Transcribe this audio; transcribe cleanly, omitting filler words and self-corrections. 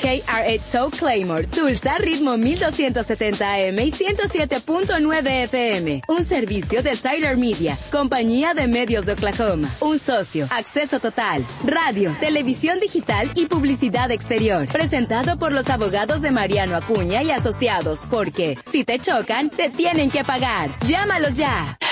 KRHO Claymore, Tulsa, ritmo 1270 AM y 107.9 FM. Un servicio de Tyler Media, compañía de medios de Oklahoma. Un socio, acceso total, radio, televisión digital y publicidad exterior. Presentado por los abogados de Mariano Acuña y Asociados, porque si te chocan, te tienen que pagar. Llámalos ya.